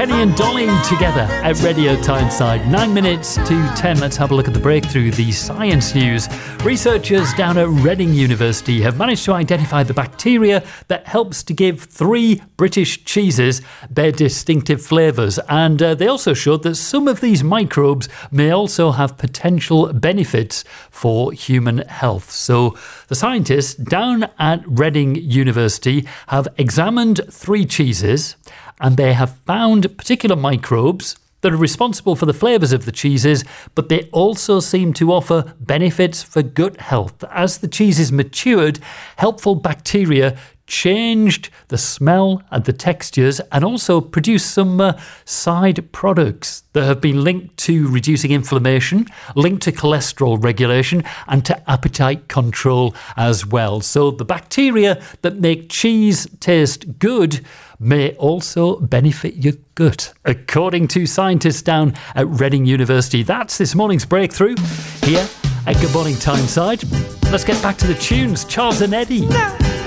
Kenny and Dolly together at Radio Tyneside. 9 minutes to 10. Let's have a look at the breakthrough, the science news. Researchers down at Reading University have managed to identify the bacteria that helps to give 3 British cheeses their distinctive flavours. And they also showed that some of these microbes may also have potential benefits for human health. So the scientists down at Reading University have examined 3 cheeses, and they have found particular microbes that are responsible for the flavours of the cheeses, but they also seem to offer benefits for gut health. As the cheeses matured, helpful bacteria changed the smell and the textures and also produced some side products that have been linked to reducing inflammation, linked to cholesterol regulation and to appetite control as well. So the bacteria that make cheese taste good may also benefit your gut, according to scientists down at Reading University. That's this morning's breakthrough here at Good Morning Tyneside. Let's get back to the tunes. Charles and Eddie.